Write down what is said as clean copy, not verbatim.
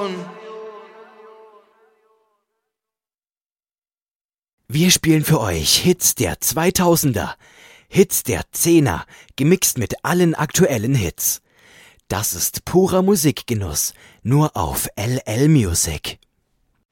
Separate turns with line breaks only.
Wir spielen für euch Hits der 2000er, Hits der 10er, gemixt mit allen aktuellen Hits. Das ist purer Musikgenuss, nur auf LL Music.